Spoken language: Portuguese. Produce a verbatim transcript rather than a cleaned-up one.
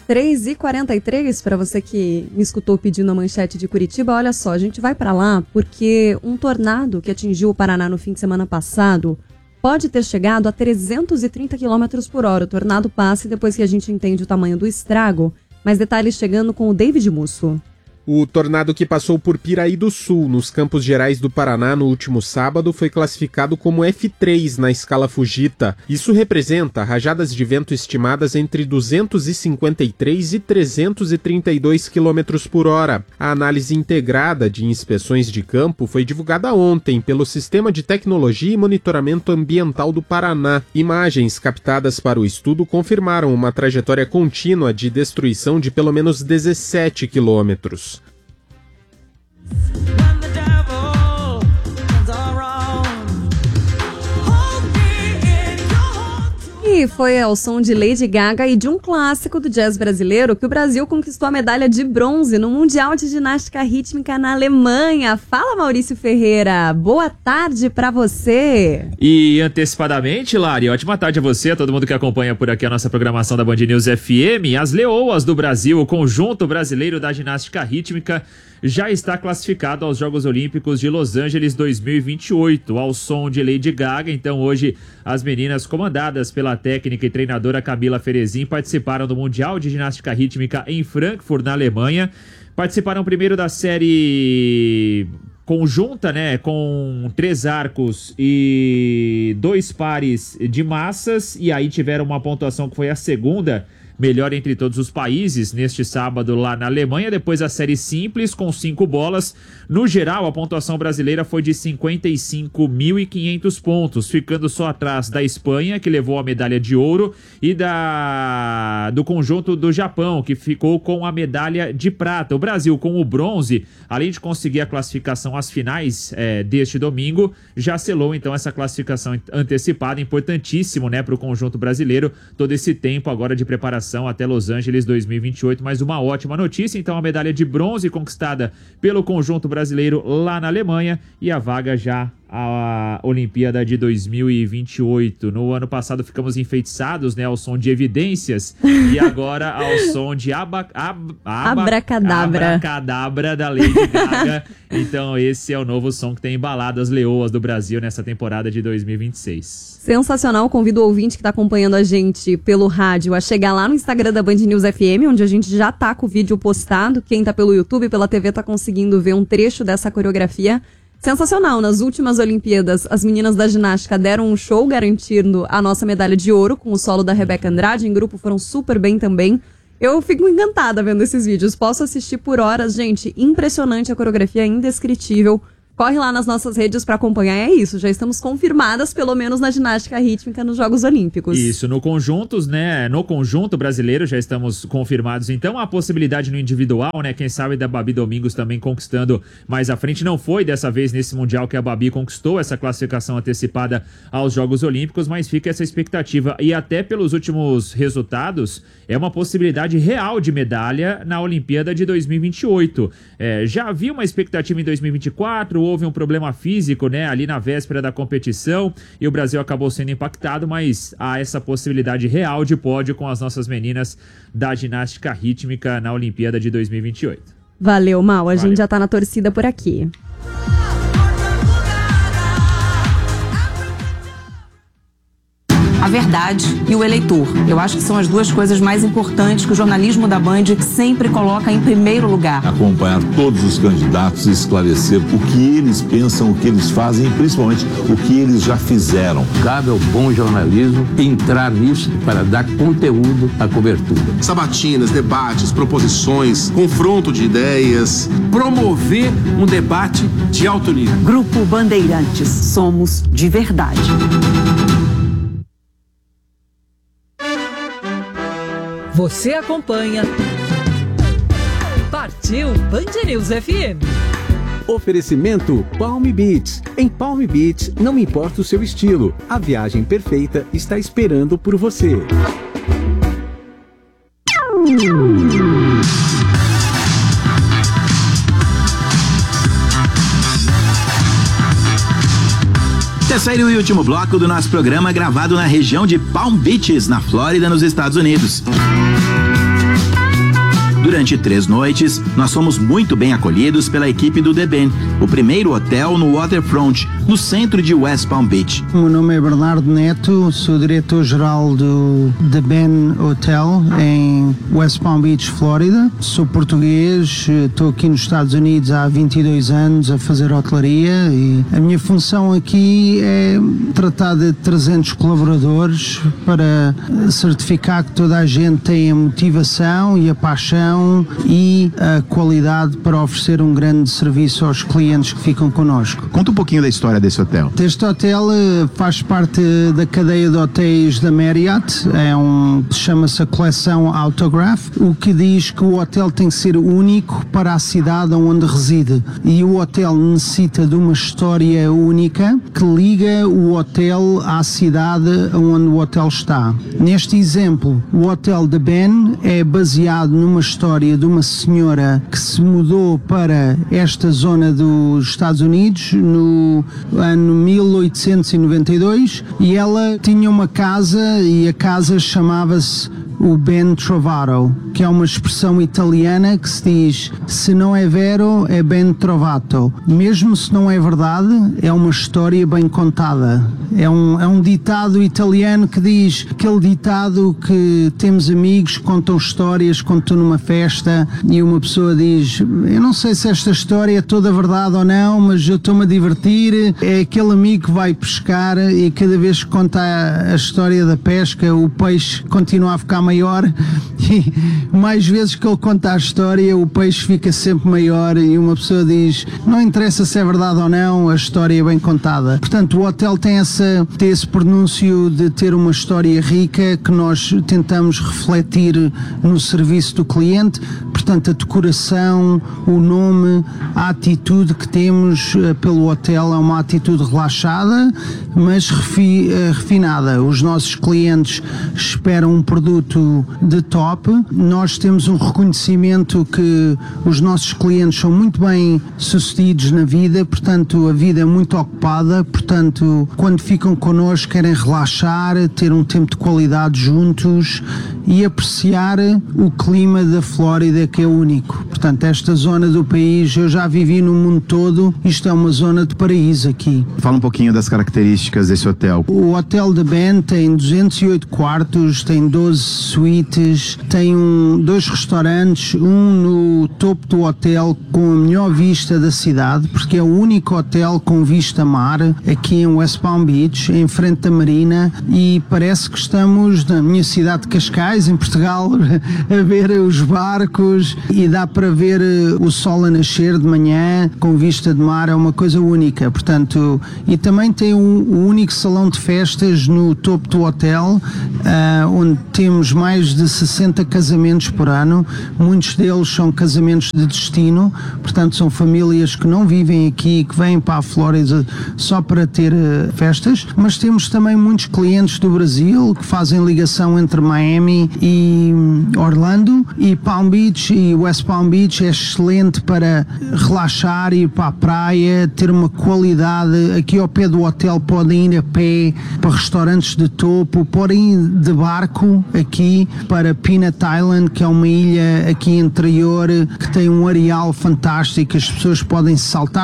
três e quarenta e três, para você que me escutou pedindo a manchete de Curitiba, olha só, a gente vai para lá porque um tornado que atingiu o Paraná no fim de semana passado pode ter chegado a trezentos e trinta quilômetros por hora. O tornado passa e depois que a gente entende o tamanho do estrago, mais detalhes chegando com o David Musso. O tornado que passou por Piraí do Sul, nos Campos Gerais do Paraná, no último sábado, foi classificado como F três na escala Fujita. Isso representa rajadas de vento estimadas entre duzentos e cinquenta e três e trezentos e trinta e dois quilômetros por hora. A análise integrada de inspeções de campo foi divulgada ontem pelo Sistema de Tecnologia e Monitoramento Ambiental do Paraná. Imagens captadas para o estudo confirmaram uma trajetória contínua de destruição de pelo menos dezessete quilômetros. E foi ao som de Lady Gaga e de um clássico do jazz brasileiro que o Brasil conquistou a medalha de bronze no Mundial de Ginástica Rítmica na Alemanha. Fala, Maurício Ferreira. Boa tarde pra você. E antecipadamente, Lari, ótima tarde a você, a todo mundo que acompanha por aqui a nossa programação da Band News F M. As Leoas do Brasil, o conjunto brasileiro da ginástica rítmica, já está classificado aos Jogos Olímpicos de Los Angeles dois mil e vinte e oito, ao som de Lady Gaga. Então hoje as meninas, comandadas pela técnica e treinadora Camila Ferezin, participaram do Mundial de Ginástica Rítmica em Frankfurt, na Alemanha. Participaram primeiro da série conjunta, né, com três arcos e dois pares de massas, e aí tiveram uma pontuação que foi a segunda melhor entre todos os países neste sábado lá na Alemanha. Depois a série simples com cinco bolas. No geral, a pontuação brasileira foi de cinquenta e cinco mil e quinhentos pontos, ficando só atrás da Espanha, que levou a medalha de ouro, e da do conjunto do Japão, que ficou com a medalha de prata. O Brasil, com o bronze, além de conseguir a classificação às finais é, deste domingo, já selou então essa classificação antecipada, importantíssimo, né, para o conjunto brasileiro, todo esse tempo agora de preparação até Los Angeles dois mil e vinte e oito. Mais uma ótima notícia, então a medalha de bronze conquistada pelo conjunto brasileiro lá na Alemanha, e a vaga já a Olimpíada de dois mil e vinte e oito. No ano passado ficamos enfeitiçados, né, ao som de Evidências, e agora ao som de aba, ab, aba, Abracadabra. Abracadabra da Lady Gaga. Então esse é o novo som que tem embalado as leoas do Brasil nessa temporada de dois mil e vinte e seis. Sensacional. Convido o ouvinte que está acompanhando a gente pelo rádio a chegar lá no Instagram da Band News F M, onde a gente já tá com o vídeo postado. Quem tá pelo YouTube, pela T V, tá conseguindo ver um trecho dessa coreografia. Sensacional. Nas últimas Olimpíadas, as meninas da ginástica deram um show garantindo a nossa medalha de ouro com o solo da Rebeca Andrade. Em grupo foram super bem também. Eu fico encantada vendo esses vídeos. Posso assistir por horas. Gente, impressionante a coreografia, indescritível. Corre lá nas nossas redes para acompanhar. É isso, já estamos confirmadas, pelo menos na ginástica rítmica nos Jogos Olímpicos. Isso, no conjuntos, né? No conjunto brasileiro já estamos confirmados. Então a possibilidade no individual, né? Quem sabe da Babi Domingos também conquistando mais à frente. Não foi dessa vez nesse Mundial que a Babi conquistou essa classificação antecipada aos Jogos Olímpicos, mas fica essa expectativa. E até pelos últimos resultados, é uma possibilidade real de medalha na Olimpíada de dois mil e vinte e oito. É, já havia uma expectativa em dois mil e vinte e quatro, houve um problema físico, né, ali na véspera da competição, e o Brasil acabou sendo impactado, mas há essa possibilidade real de pódio com as nossas meninas da ginástica rítmica na Olimpíada de dois mil e vinte e oito. Valeu, Mal. A Valeu. gente já tá na torcida por aqui. A verdade e o eleitor. Eu acho que são as duas coisas mais importantes que o jornalismo da Band sempre coloca em primeiro lugar. Acompanhar todos os candidatos e esclarecer o que eles pensam, o que eles fazem e principalmente o que eles já fizeram. Cabe ao bom jornalismo entrar nisso para dar conteúdo à cobertura. Sabatinas, debates, proposições, confronto de ideias. Promover um debate de alto nível. Grupo Bandeirantes. Somos de verdade. Você acompanha Partiu Band News F M. Oferecimento Palm Beach. Em Palm Beach, não importa o seu estilo, a viagem perfeita está esperando por você. Terceiro e último bloco do nosso programa, gravado na região de Palm Beaches, na Flórida, nos Estados Unidos. Durante três noites, nós fomos muito bem acolhidos pela equipe do The Ben, o primeiro hotel no Waterfront, no centro de West Palm Beach. O meu nome é Bernardo Neto, sou diretor-geral do The Ben Hotel em West Palm Beach, Flórida. Sou português, estou aqui nos Estados Unidos há vinte e dois anos a fazer hotelaria e a minha função aqui é tratar de trezentos colaboradores para certificar que toda a gente tem a motivação e a paixão e a qualidade para oferecer um grande serviço aos clientes que ficam connosco. Conta um pouquinho da história desse hotel. Este hotel faz parte da cadeia de hotéis da Marriott, é um, chama-se a coleção Autograph, o que diz que o hotel tem que ser único para a cidade onde reside e o hotel necessita de uma história única que liga o hotel à cidade onde o hotel está. Neste exemplo, o Hotel The Ben é baseado numa história de uma senhora que se mudou para esta zona dos Estados Unidos no ano mil oitocentos e noventa e dois e ela tinha uma casa e a casa chamava-se o Ben Trovato, que é uma expressão italiana que se diz: se não é vero, é ben trovato. Mesmo se não é verdade, é uma história bem contada. É um, é um ditado italiano que diz, aquele ditado que temos amigos que contam histórias quando estão numa festa e uma pessoa diz: eu não sei se esta história é toda verdade ou não, mas eu estou-me a divertir. É aquele amigo que vai pescar e cada vez que conta a, a história da pesca, o peixe continua a ficar maior e mais vezes que ele conta a história o peixe fica sempre maior e uma pessoa diz: não interessa se é verdade ou não, a história é bem contada. Portanto, o hotel tem, essa, tem esse pronúncio de ter uma história rica que nós tentamos refletir no serviço do cliente. Portanto, a decoração, o nome, a atitude que temos pelo hotel é uma atitude relaxada, mas refi, refinada. Os nossos clientes esperam um produto de top. Nós temos um reconhecimento que os nossos clientes são muito bem sucedidos na vida, portanto a vida é muito ocupada, portanto quando ficam connosco querem relaxar, ter um tempo de qualidade juntos e apreciar o clima da Flórida, que é único. Portanto, esta zona do país, eu já vivi no mundo todo, isto é uma zona de paraíso aqui. Fala um pouquinho das características desse hotel. O Hotel The Ben tem duzentos e oito quartos, tem doze suítes, tem um, dois restaurantes, um no topo do hotel com a melhor vista da cidade, porque é o único hotel com vista mar aqui em West Palm Beach, em frente da marina, e parece que estamos na minha cidade de Cascais, em Portugal, a ver os barcos e dá para ver o sol a nascer de manhã com vista de mar, é uma coisa única. Portanto, e também tem o um, um único salão de festas no topo do hotel, uh, onde temos mais de sessenta casamentos por ano, muitos deles são casamentos de destino, portanto são famílias que não vivem aqui, que vêm para a Flórida só para ter uh, festas, mas temos também muitos clientes do Brasil que fazem ligação entre Miami e Orlando, e Palm Beach e West Palm Beach é excelente para relaxar, ir para a praia, ter uma qualidade. Aqui ao pé do hotel podem ir a pé para restaurantes de topo, podem ir de barco aqui para Peanut Island, que é uma ilha aqui interior que tem um areal fantástico, as pessoas podem saltar